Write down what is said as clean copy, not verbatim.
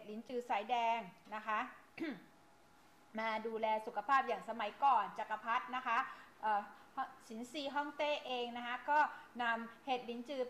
ดลิ้นจือสายแดงนะคะ มาดูแลสุขภาพอย่างสมัยก่อนจักรพรรดินะคะสินซีฮ่องเต้เองนะคะก็นำเห็ดลิ้นจือ